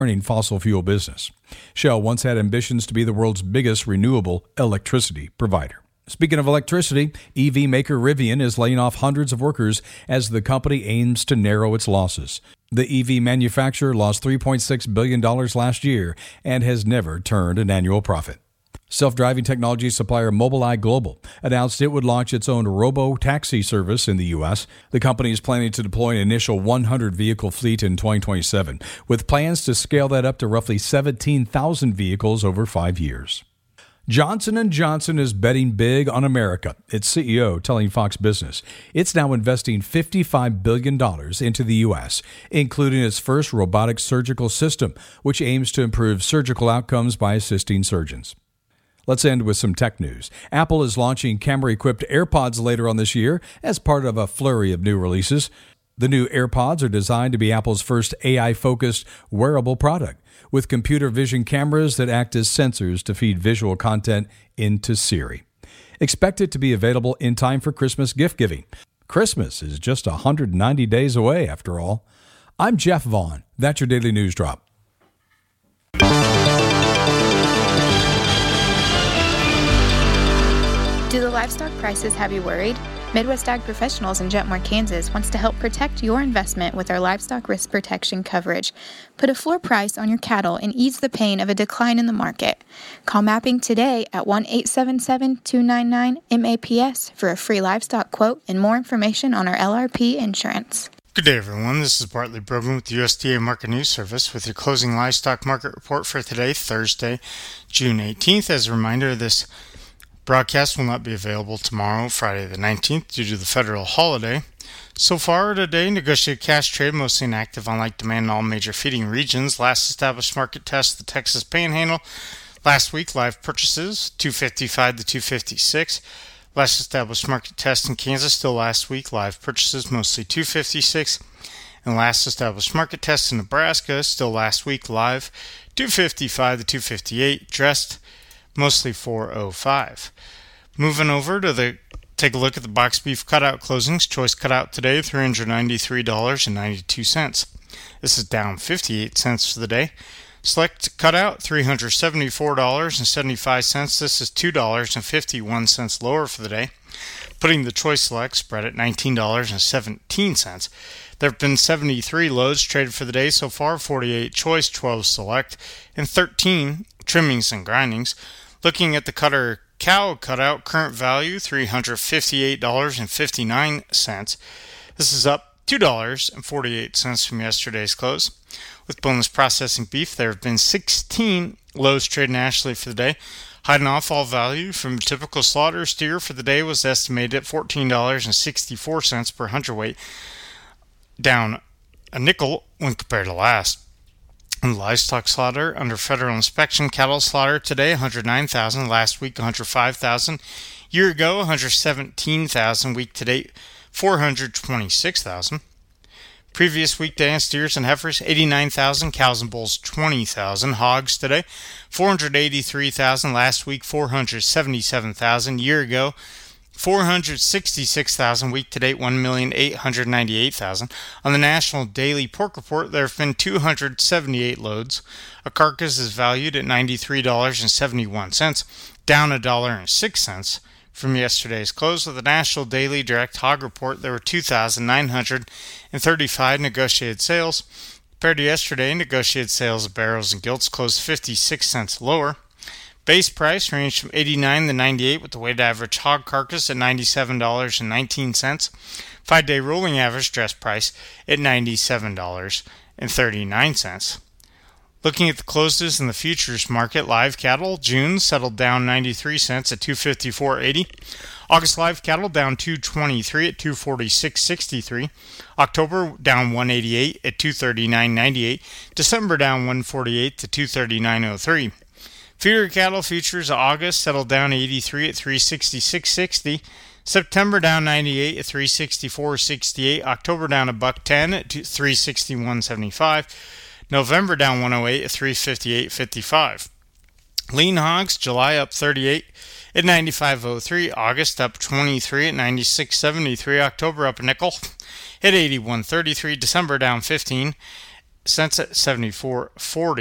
burning fossil fuel business. Shell once had ambitions to be the world's biggest renewable electricity provider. Speaking of electricity, EV maker Rivian is laying off hundreds of workers as the company aims to narrow its losses. The EV manufacturer lost $3.6 billion last year and has never turned an annual profit. Self-driving technology supplier Mobileye Global announced it would launch its own robo-taxi service in the U.S. The company is planning to deploy an initial 100-vehicle fleet in 2027, with plans to scale that up to roughly 17,000 vehicles over 5 years. Johnson & Johnson is betting big on America, its CEO telling Fox Business. It's now investing $55 billion into the U.S., including its first robotic surgical system, which aims to improve surgical outcomes by assisting surgeons. Let's end with some tech news. Apple is launching camera-equipped AirPods later on this year as part of a flurry of new releases. The new AirPods are designed to be Apple's first AI-focused wearable product, with computer vision cameras that act as sensors to feed visual content into Siri. Expected to be available in time for Christmas gift giving. Christmas is just 190 days away, after all. I'm Jeff Vaughn. That's your Daily News Drop. Do the livestock prices have you worried? Midwest Ag Professionals in Jetmore, Kansas wants to help protect your investment with our livestock risk protection coverage. Put a floor price on your cattle and ease the pain of a decline in the market. Call Mapping today at 1-877-299-MAPS for a free livestock quote and more information on our LRP insurance. Good day, everyone. This is Bartley Brogan with the USDA Market News Service with your closing livestock market report for today, Thursday, June 18th. As a reminder, this broadcast will not be available tomorrow, Friday the 19th, due to the federal holiday. So far today, negotiated cash trade mostly inactive on light demand in all major feeding regions. Last established market test, the Texas Panhandle. Last week, live purchases, 255 to 256. Last established market test in Kansas, still last week, live purchases, mostly 256. And last established market test in Nebraska, still last week, live, 255 to 258. Dressed, mostly 405. Moving over to take a look at the box beef cutout closings. Choice cutout today, $393.92. This is down 58 cents for the day. Select cutout, $374.75. This is $2.51 lower for the day. Putting the choice select spread at $19.17. There have been 73 loads traded for the day so far, 48 choice, 12 select, and 13 trimmings and grindings. Looking at the cutter cow cutout, current value $358.59. This is up $2.48 from yesterday's close. With boneless processing beef, there have been 16 loads traded nationally for the day. Hiding off all value from a typical slaughter steer for the day was estimated at $14.64 per hundredweight, down a nickel when compared to last. And livestock slaughter under federal inspection, cattle slaughter today 109,000, last week 105,000, year ago 117,000, week to date 426,000. Previous weekday on steers and heifers 89,000, cows and bulls 20,000, hogs today 483,000, last week 477,000, year ago 466,000, week to date 1,898,000. On the National Daily Pork Report, there have been 278 loads. A carcass is valued at $93.71, down $1.06 from yesterday's close. With the National Daily Direct Hog Report, there were 2,935 negotiated sales. Compared to yesterday, negotiated sales of barrows and gilts closed 56 cents lower. Base price ranged from 89 to 98, with the weighted average hog carcass at $97.19. 5-day rolling average dress price at $97.39. Looking at the closes in the futures market, live cattle, June settled down 93 cents at $254.80. August live cattle down $223 at $246.63. October down $188 at $239.98. December down $148 to $239.03. Feeder cattle futures August settled down 83 at $366.60. September down 98 at $364.68. October down $110 at $361.75. November down 108 at $358.55. Lean hogs, July up 38 at $95.03. August up 23 at $96.73. October up a nickel at $81.33. December down 15 cents at 74.40.